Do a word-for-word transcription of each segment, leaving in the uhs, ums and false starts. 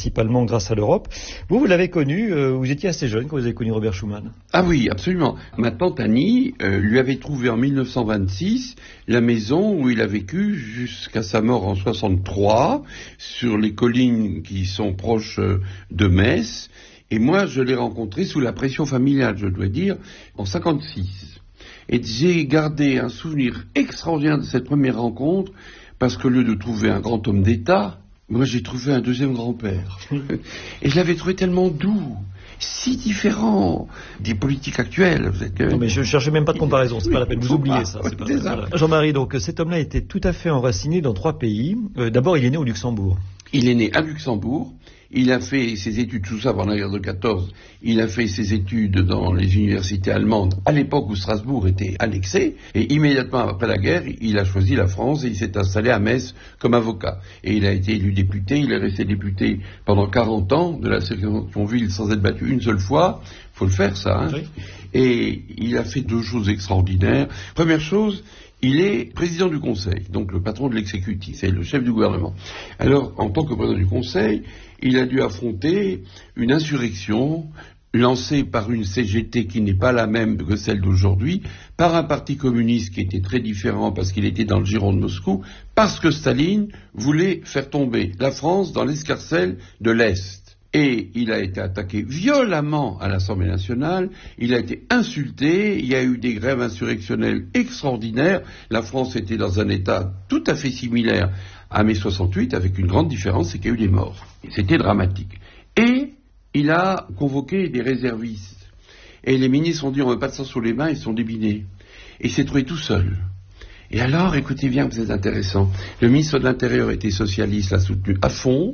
principalement grâce à l'Europe. Vous, vous l'avez connu, euh, vous étiez assez jeune quand vous avez connu Robert Schuman. Ah oui, absolument. Ma tante Annie euh, lui avait trouvé en mille neuf cent vingt-six la maison où il a vécu jusqu'à sa mort en soixante-trois, sur les collines qui sont proches de Metz. Et moi, je l'ai rencontré sous la pression familiale, je dois dire, en cinquante-six. Et j'ai gardé un souvenir extraordinaire de cette première rencontre, parce qu'au lieu de trouver un grand homme d'État, moi j'ai trouvé un deuxième grand-père. Et je l'avais trouvé tellement doux, si différent des politiques actuelles. Vous êtes... Non mais je ne cherchais même pas de comparaison, c'est pas la peine, vous oubliez ça. Oui, c'est pas c'est ça. ça. Voilà. Jean-Marie, donc cet homme-là était tout à fait enraciné dans trois pays. Euh, d'abord, il est né au Luxembourg. Il est né à Luxembourg. Il a fait ses études, tout ça pendant la guerre de quatorze, il a fait ses études dans les universités allemandes, à l'époque où Strasbourg était annexé, et immédiatement après la guerre, il a choisi la France et il s'est installé à Metz comme avocat. Et il a été élu député, il est resté député pendant quarante ans de la Circonscription-Ville sans être battu une seule fois. Faut le faire, ça, hein. Oui. Et il a fait deux choses extraordinaires. Première chose, il est président du Conseil, donc le patron de l'exécutif, c'est le chef du gouvernement. Alors, en tant que président du Conseil, il a dû affronter une insurrection lancée par une C G T qui n'est pas la même que celle d'aujourd'hui, par un parti communiste qui était très différent parce qu'il était dans le giron de Moscou, parce que Staline voulait faire tomber la France dans l'escarcelle de l'Est. Et il a été attaqué violemment à l'Assemblée nationale, il a été insulté, il y a eu des grèves insurrectionnelles extraordinaires, la France était dans un état tout à fait similaire à mai soixante-huit, avec une grande différence, c'est qu'il y a eu des morts. C'était dramatique. Et il a convoqué des réservistes. Et les ministres ont dit on ne veut pas de sang sous les mains, ils sont débinés. Et il s'est trouvé tout seul. Et alors, écoutez bien, c'est intéressant, le ministre de l'Intérieur était socialiste, l'a soutenu à fond.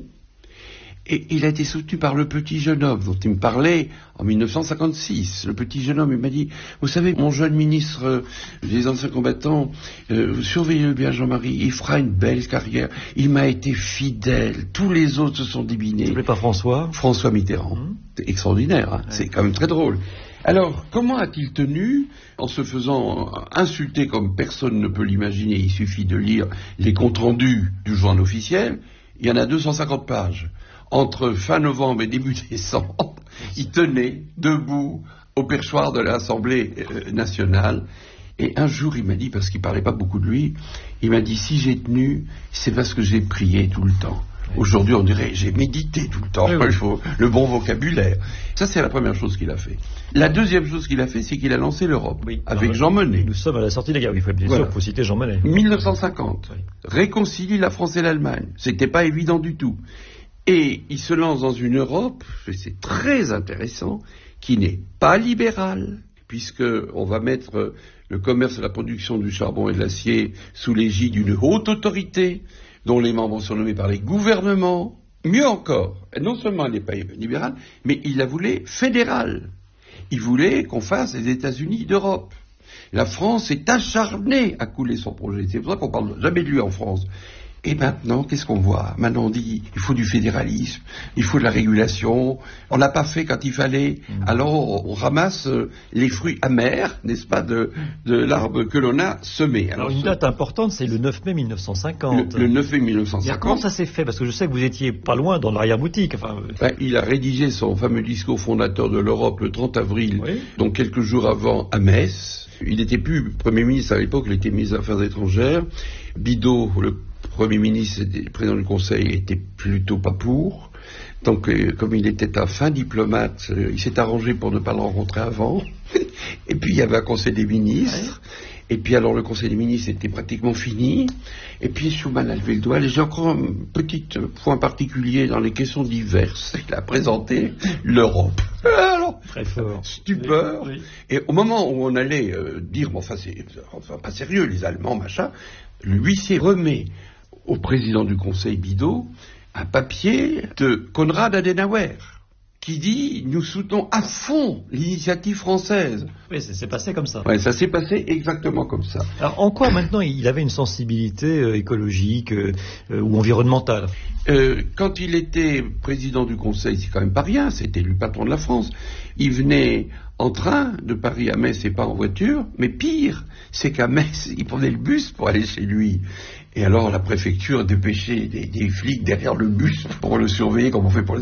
Et il a été soutenu par le petit jeune homme dont il me parlait en mille neuf cent cinquante-six. Le petit jeune homme, il m'a dit, vous savez, mon jeune ministre euh, des anciens combattants, euh, surveillez-le bien Jean-Marie, il fera une belle carrière. Il m'a été fidèle, tous les autres se sont débinés. Vous ne s'appelait pas François François Mitterrand. Mmh. C'est extraordinaire, hein. Ouais. C'est quand même très drôle. Alors, comment a-t-il tenu, en se faisant insulter comme personne ne peut l'imaginer, il suffit de lire les comptes rendus du journal officiel, il y en a deux cent cinquante pages. Entre fin novembre et début décembre, il tenait debout au perchoir de l'Assemblée nationale. Et un jour, il m'a dit, parce qu'il ne parlait pas beaucoup de lui, il m'a dit, si j'ai tenu, c'est parce que j'ai prié tout le temps. Aujourd'hui, on dirait, j'ai médité tout le temps, oui, oui. Il faut le bon vocabulaire. Ça, c'est la première chose qu'il a fait. La deuxième chose qu'il a fait, c'est qu'il a lancé l'Europe, oui, avec alors, Jean Monnet. Nous sommes à la sortie de la guerre, il faut bien voilà. sûr, faut citer Jean Monnet. mille neuf cent cinquante, oui. Réconcilie la France et l'Allemagne. C'était pas évident du tout. Et il se lance dans une Europe, c'est très intéressant, qui n'est pas libérale, puisqu'on va mettre le commerce et la production du charbon et de l'acier sous l'égide d'une haute autorité, dont les membres sont nommés par les gouvernements. Mieux encore, non seulement elle n'est pas libérale, mais il la voulait fédérale. Il voulait qu'on fasse les États-Unis d'Europe. La France est acharnée à couler son projet. C'est pour ça qu'on parle jamais de lui en France. Et maintenant, qu'est-ce qu'on voit? Maintenant, on dit il faut du fédéralisme, il faut de la régulation. On l'a pas fait quand il fallait. Mmh. Alors, on ramasse les fruits amers, n'est-ce pas, de, de l'arbre que l'on a semé. Alors, Alors une ce... date importante, c'est le neuf mai mille neuf cent cinquante. Le, le neuf mai mille neuf cent cinquante. Comment ça s'est fait? Parce que je sais que vous étiez pas loin dans l'arrière-boutique. Enfin... Ben, il a rédigé son fameux discours fondateur de l'Europe le trente avril, oui. Donc quelques jours avant, à Metz. Il n'était plus Premier ministre à l'époque, il était ministre des Affaires étrangères. Bidault, le Premier ministre et président du Conseil, était plutôt pas pour. Donc, euh, comme il était un fin diplomate, euh, il s'est arrangé pour ne pas le rencontrer avant. Et puis, il y avait un Conseil des ministres. Ouais. Et puis, alors, le Conseil des ministres était pratiquement fini. Et puis, Schuman a levé le doigt. J'ai encore un petit point particulier dans les questions diverses. Il a présenté l'Europe. Alors, très fort. Stupeur. Oui, oui. Et au moment où on allait euh, dire, bon, enfin, c'est enfin, pas sérieux, les Allemands, machin, l'huissier remet au président du Conseil Bidault un papier de Konrad Adenauer qui dit « Nous soutenons à fond l'initiative française ». Oui, ça s'est passé comme ça. Oui, ça s'est passé exactement comme ça. Alors, en quoi maintenant il avait une sensibilité euh, écologique euh, ou environnementale? euh, Quand il était président du Conseil, c'est quand même pas rien, c'était le patron de la France. Il venait en train de Paris à Metz et pas en voiture, mais pire, c'est qu'à Metz, il prenait le bus pour aller chez lui. Et alors la préfecture dépêchait des, des flics derrière le bus pour le surveiller comme on fait pour les